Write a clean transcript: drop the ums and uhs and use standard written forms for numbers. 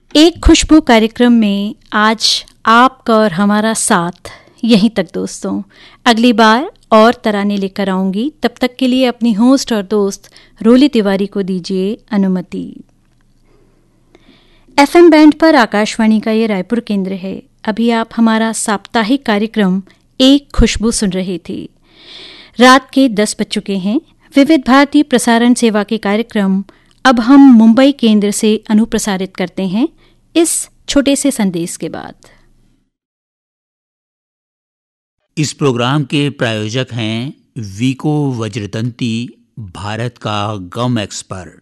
एक खुशबू कार्यक्रम में आज आपका और हमारा साथ यहीं तक दोस्तों। अगली बार और तराने लेकर आऊंगी, तब तक के लिए अपनी होस्ट और दोस्त रोली तिवारी को दीजिए अनुमति। एफएम बैंड पर आकाशवाणी का ये रायपुर केंद्र है। अभी आप हमारा साप्ताहिक कार्यक्रम एक खुशबू सुन रहे थे। रात के 10 बज चुके हैं। विविध भारती प्रसारण सेवा के कार्यक्रम अब हम मुंबई केंद्र से अनुप्रसारित करते हैं इस छोटे से संदेश के बाद। इस प्रोग्राम के प्रायोजक हैं वीको वज्रतंती, भारत का गम एक्सपर्ट।